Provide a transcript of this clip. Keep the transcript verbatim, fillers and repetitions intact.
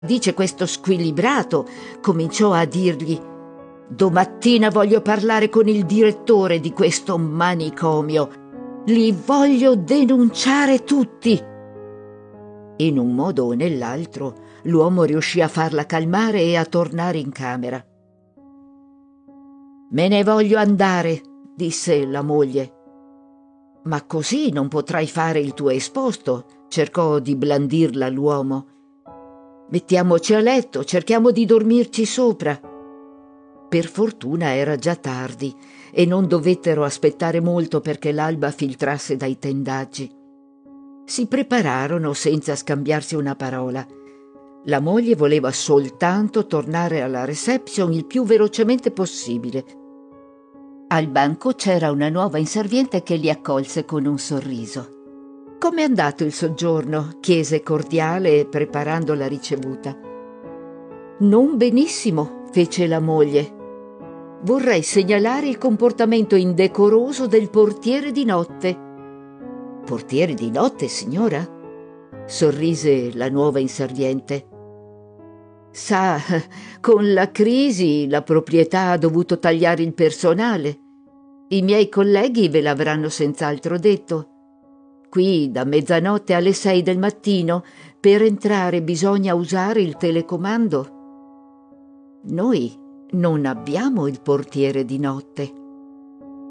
dice questo squilibrato, cominciò a dirgli: «Domattina voglio parlare con il direttore di questo manicomio. Li voglio denunciare tutti». In un modo o nell'altro l'uomo riuscì a farla calmare e a tornare in camera. «Me ne voglio andare», disse la moglie. «Ma così non potrai fare il tuo esposto», cercò di blandirla l'uomo. «Mettiamoci a letto, cerchiamo di dormirci sopra». Per fortuna era già tardi e non dovettero aspettare molto perché l'alba filtrasse dai tendaggi. Si prepararono senza scambiarsi una parola. La moglie voleva soltanto tornare alla reception il più velocemente possibile. Al banco c'era una nuova inserviente che li accolse con un sorriso. «Com'è andato il soggiorno?» chiese cordiale, preparando la ricevuta. «Non benissimo», fece la moglie. «Vorrei segnalare il comportamento indecoroso del portiere di notte». «Portiere di notte, signora?» sorrise la nuova inserviente. «Sa, con la crisi la proprietà ha dovuto tagliare il personale. I miei colleghi ve l'avranno senz'altro detto. Qui da mezzanotte alle sei del mattino per entrare bisogna usare il telecomando. Noi non abbiamo il portiere di notte».